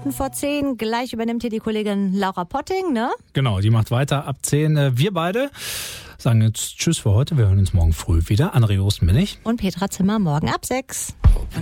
Minuten vor 10. Gleich übernimmt hier die Kollegin Laura Potting, ne? Genau, die macht weiter ab 10. Wir beide sagen jetzt Tschüss für heute. Wir hören uns morgen früh wieder. André Osten bin ich. Und Petra Zimmer morgen ab 6.